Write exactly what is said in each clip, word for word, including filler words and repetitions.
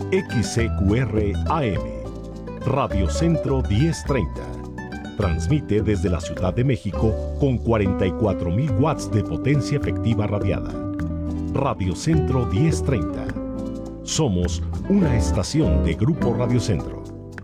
X C Q R A M, Radio Centro diez treinta. Transmite desde la Ciudad de México con cuarenta y cuatro mil watts de potencia efectiva radiada. Radio Centro diez treinta. Somos una estación de Grupo Radio Centro.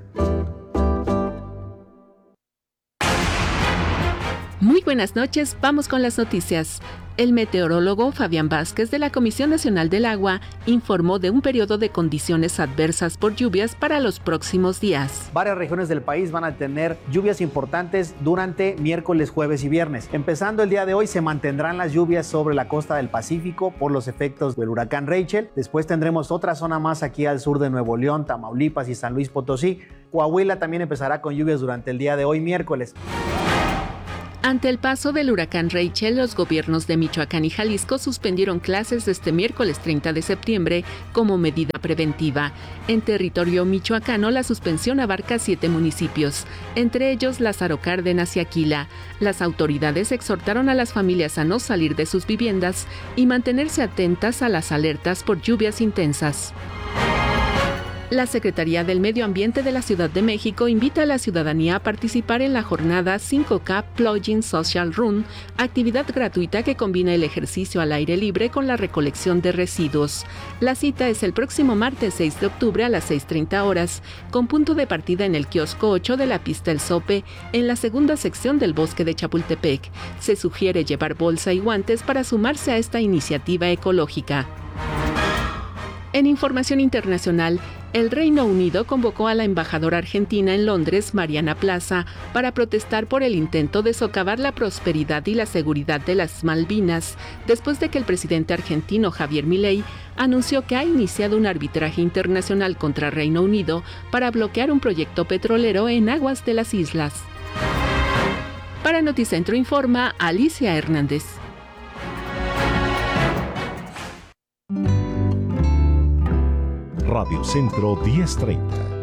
Muy buenas noches, vamos con las noticias. El meteorólogo Fabián Vázquez de la Comisión Nacional del Agua informó de un periodo de condiciones adversas por lluvias para los próximos días. Varias regiones del país van a tener lluvias importantes durante miércoles, jueves y viernes. Empezando el día de hoy se mantendrán las lluvias sobre la costa del Pacífico por los efectos del huracán Rachel. Después tendremos otra zona más aquí al sur de Nuevo León, Tamaulipas y San Luis Potosí. Coahuila también empezará con lluvias durante el día de hoy, miércoles. Ante el paso del huracán Rachel, los gobiernos de Michoacán y Jalisco suspendieron clases este miércoles treinta de septiembre como medida preventiva. En territorio michoacano, la suspensión abarca siete municipios, entre ellos Lázaro Cárdenas y Aquila. Las autoridades exhortaron a las familias a no salir de sus viviendas y mantenerse atentas a las alertas por lluvias intensas. La Secretaría del Medio Ambiente de la Ciudad de México invita a la ciudadanía a participar en la jornada cinco K Plugin Social Run, actividad gratuita que combina el ejercicio al aire libre con la recolección de residuos. La cita es el próximo martes seis de octubre a las seis treinta horas, con punto de partida en el kiosco ocho de la pista El Sope, en la segunda sección del Bosque de Chapultepec. Se sugiere llevar bolsa y guantes para sumarse a esta iniciativa ecológica. En información internacional, el Reino Unido convocó a la embajadora argentina en Londres, Mariana Plaza, para protestar por el intento de socavar la prosperidad y la seguridad de las Malvinas, después de que el presidente argentino Javier Milei anunció que ha iniciado un arbitraje internacional contra Reino Unido para bloquear un proyecto petrolero en aguas de las islas. Para Noticentro informa Alicia Hernández. Radio Centro diez treinta.